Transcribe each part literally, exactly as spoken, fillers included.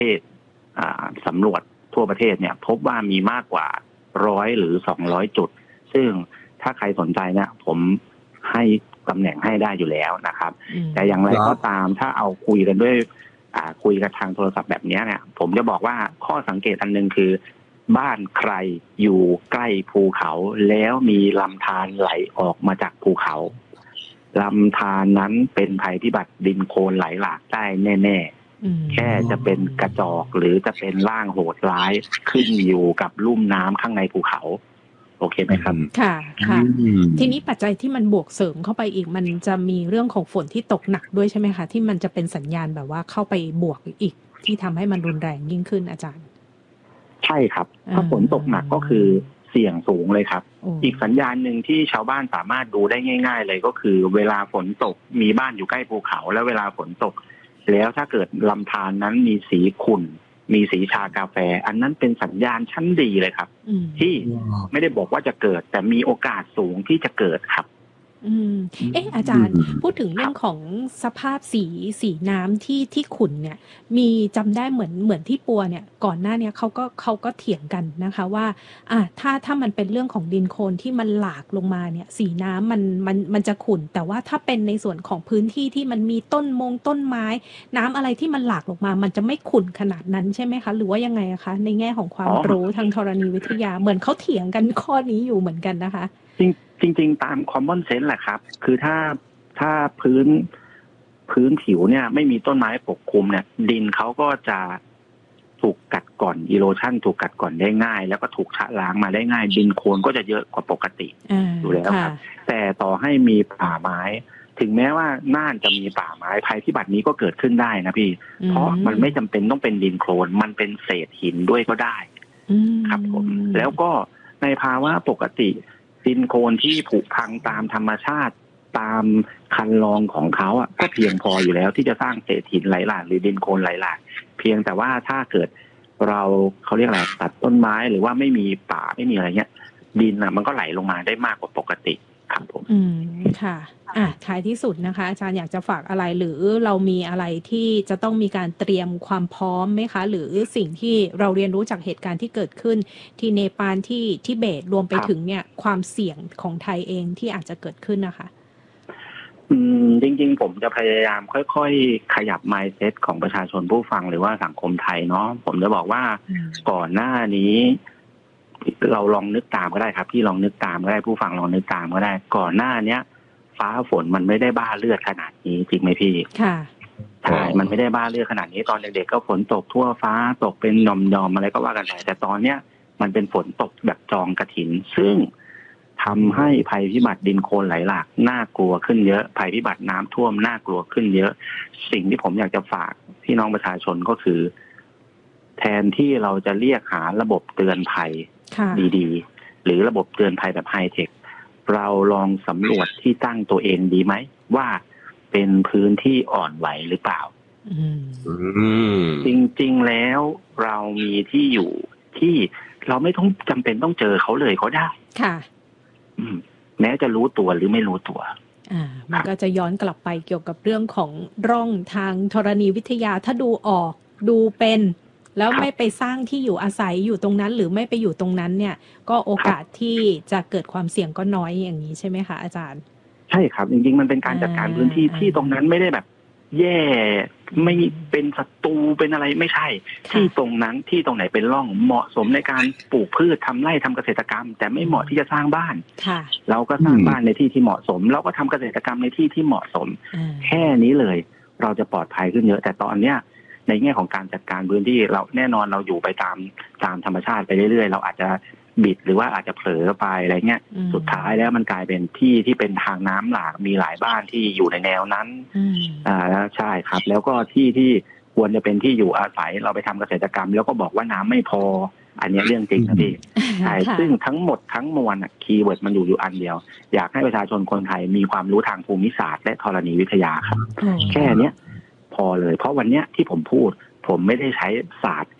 ศสำรวจทั่วประเทศเนี่ยพบว่ามีมากกว่าร้อยหรือสองร้อยจุดซึ่งถ้าใครสนใจเนี่ยผมให้ตำแหน่งให้ได้อยู่แล้วนะครับแต่อย่างไรก็ตามถ้าเอาคุยกันด้วยคุยกันทางโทรศัพท์แบบนี้เนี่ยผมจะบอกว่าข้อสังเกตอันนึงคือบ้านใครอยู่ใกล้ภูเขาแล้วมีลำธารไหลออกมาจากภูเขาลำธารนั้นเป็นภัยพิบัติดินโคลนไหลหลากได้แน่ๆแค่จะเป็นกระจอกหรือจะเป็นร่างโหดร้ายขึ้นอยู่กับลุ่มน้ำข้างในภูเขาโอเคไหมครับค่ะค่ะทีนี้ปัจจัยที่มันบวกเสริมเข้าไปอีกมันจะมีเรื่องของฝนที่ตกหนักด้วยใช่ไหมคะที่มันจะเป็นสัญญาณแบบว่าเข้าไปบวกอีกที่ทำให้มันรุนแรงยิ่งขึ้นอาจารย์ใช่ครับถ้าฝนตกหนักก็คือเสี่ยงสูงเลยครับอีกสัญญาณหนึ่งที่ชาวบ้านสามารถดูได้ง่ายๆเลยก็คือเวลาฝนตกมีบ้านอยู่ใกล้ภูเขาแล้วเวลาฝนตกแล้วถ้าเกิดลำธารนั้นมีสีขุ่นมีสีชากาแฟอันนั้นเป็นสัญญาณชั้นดีเลยครับที่ไม่ได้บอกว่าจะเกิดแต่มีโอกาสสูงที่จะเกิดครับอืมเอ๊ะอาจารย์พูดถึงเรื่องของสภาพสีสีน้ำที่ที่ขุ่นเนี่ยมีจำได้เหมือนเหมือนที่ปัวเนี่ยก่อนหน้านี้เขาก็เขาก็เถียงกันนะคะว่าอ่ะถ้าถ้ามันเป็นเรื่องของดินโคลนที่มันหลากลงมาเนี่ยสีน้ำมันมันมันจะขุ่นแต่ว่าถ้าเป็นในส่วนของพื้นที่ที่มันมีต้นมงต้นไม้น้ำอะไรที่มันหลากลงมามันจะไม่ขุ่นขนาดนั้นใช่ไหมคะหรือว่ายังไงอะคะในแง่ของความรู้ทางธรณีวิทยาเหมือนเขาเถียงกันข้อนี้อยู่เหมือนกันนะคะจริงๆตาม common sense แหละครับคือถ้าถ้าพื้นพื้นผิวเนี่ยไม่มีต้นไม้ปกคลุมเนี่ยดินเขาก็จะถูกกัดก่อนอีโรชั่นถูกกัดก่อนได้ง่ายแล้วก็ถูกชะล้างมาได้ง่ายดินโคลนก็จะเยอะกว่าปกติอยู่แล้วครับแต่ต่อให้มีป่าไม้ถึงแม้ว่าน่านจะมีป่าไม้ภัยพิบัตินี้ก็เกิดขึ้นได้นะพี่เพราะมันไม่จำเป็นต้องเป็นดินโคลนมันเป็นเศษหินด้วยก็ได้ครับผมแล้วก็ในภาวะปกติดินโคลนที่ผุพังตามธรรมชาติตามคันลองของเขาอ่ะก็เพียงพออยู่แล้วที่จะสร้างเศษหินไหลหลากหรือดินโคลนไหลหลากเพียงแต่ว่าถ้าเกิดเราเขาเรียกอะไรตัดต้นไม้หรือว่าไม่มีป่าไม่มีอะไรเงี้ยดินอ่ะมันก็ไหลลงมาได้มากกว่าปกติครับผมอืมค่ะอ่ะท้ายที่สุดนะคะอาจารย์อยากจะฝากอะไรหรือเรามีอะไรที่จะต้องมีการเตรียมความพร้อมไหมคะหรือสิ่งที่เราเรียนรู้จากเหตุการณ์ที่เกิดขึ้นที่เนปาลที่ทิเบตรวมไปถึงเนี่ยความเสี่ยงของไทยเองที่อาจจะเกิดขึ้นนะคะอืมจริงๆผมจะพยายามค่อยๆขยับ mindset ของประชาชนผู้ฟังหรือว่าสังคมไทยเนาะผมจะบอกว่าก่อนหน้านี้เราลองนึกตามก็ได้ครับพี่ลองนึกตามก็ได้ผู้ฟังลองนึกตามก็ได้ก่อนหน้าเนี้ยฟ้าฝนมันไม่ได้บ้าเลือดขนาดนี้จริงไหมพี่ค่ะใช่มันไม่ได้บ้าเลือดขนาดนี้ตอนเด็กๆก็ฝนตกทั่วฟ้าตกเป็นหย่อมๆอะไรก็ว่ากันไปแต่ตอนเนี้ยมันเป็นฝนตกแบบจองกฐินซึ่งทำให้ภัยพิบัติดินโคลนไหลหลากน่ากลัวขึ้นเยอะภัยพิบัติน้ำท่วมน่ากลัวขึ้นเยอะสิ่งที่ผมอยากจะฝากพี่น้องประชาชนก็คือแทนที่เราจะเรียกหาระบบเตือนภัยดีๆหรือระบบเตือนภัยแบบไฮเทคเราลองสำรวจที่ตั้งตัวเองดีไหมว่าเป็นพื้นที่อ่อนไหวหรือเปล่าจริงๆแล้วเรามีที่อยู่ที่เราไม่ต้องจำเป็นต้องเจอเขาเลยก็ได้ค่ะแม้จะรู้ตัวหรือไม่รู้ตัวอ่ามันก็จะย้อนกลับไปเกี่ยวกับเรื่องของร่องทางธรณีวิทยาถ้าดูออกดูเป็นแล้วไม่ไปสร้างที่อยู่อาศัยอยู่ตรงนั้นหรือไม่ไปอยู่ตรงนั้นเนี่ยก็โอกาสที่จะเกิดความเสี่ยงก็น้อยอย่างนี้ใช่ไหมคะอาจารย์ใช่ครับจริงๆมันเป็นการจัดการพื้นที่ที่ตรงนั้นไม่ได้แบบแย่ไม่เป็นศัตรูเป็นอะไรไม่ใช่ที่ตรงนั้นที่ตรงไหนเป็นร่องเหมาะสมในการปลูกพืชทำไร่ทำเกษตรกรรมแต่ไม่เหมาะที่จะสร้างบ้านเราก็สร้างบ้านในที่ที่เหมาะสมเราก็ทำเกษตรกรรมในที่ที่เหมาะสมแค่นี้เลยเราจะปลอดภัยขึ้นเยอะแต่ตอนเนี้ยในแง่ของการจัดการพื้นที่เราแน่นอนเราอยู่ไปตามตามธรรมชาติไปเรื่อยๆเราอาจจะบิดหรือว่าอาจจะเผลอไปอะไรเงี้ยสุดท้ายแล้วมันกลายเป็นที่ที่เป็นทางน้ำหลากมีหลายบ้านที่อยู่ในแนวนั้นอ่าแล้วใช่ครับแล้วก็ที่ที่ควรจะเป็นที่อยู่อาศัยเราไปทำเกษตรกรรมแล้วก็บอกว่าน้ำไม่พออันนี้เรื่องจริงนะพี่ใช่ซึ่งทั้งหมดทั้งมวลคีย์เวิร์ดมันอยู่อยู่อันเดียวอยากให้ประชาชนคนไทยมีความรู้ทางภูมิศาสตร์และธรณีวิทยาครับแค่เนี้ยพอเลยเพราะวันเนี้ยที่ผมพูดผมไม่ได้ใช้ศาสตร์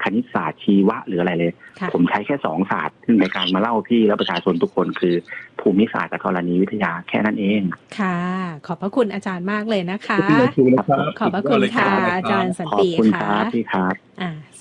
คณิตศาสตร์ชีวะหรืออะไรเลยค่ะผมใช้แค่สองศาสตร์ในการมาเล่าพี่และประชาชนทุกคนคือภูมิศาสตร์กับธรณีวิทยาแค่นั้นเองค่ะ ขอบพระคุณอาจารย์มากเลยนะคะขอบคุณอาจารย์นะครับขอบพระคุณค่ะสุดยอดเลยรับอาจารย์สันขอบติคุณคค่ะรับพี่ครับอ่า